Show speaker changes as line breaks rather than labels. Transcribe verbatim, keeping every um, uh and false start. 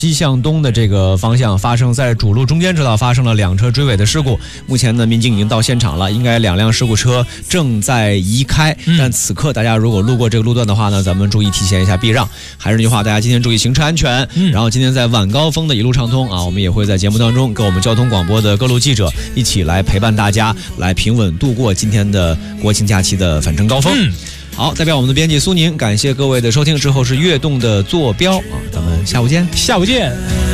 西向东的这个方向发生在主路中间直道发生了两车追尾的事故，目前呢民警已经到现场了，应该两辆事故车正在移开、嗯、但此刻大家如果路过这个路段的话呢，咱们注意提前一下避让。还是那句话，大家今天注意行车安全、嗯、然后今天在晚高峰的一路畅通啊，我们也会在节目当中跟我们交通广播的各路记者一起来陪伴大家来平稳度过今天的国庆假期的返程高峰、嗯好，代表我们的编辑苏宁，感谢各位的收听。之后是悦动的坐标啊，咱们下午见，
下午见。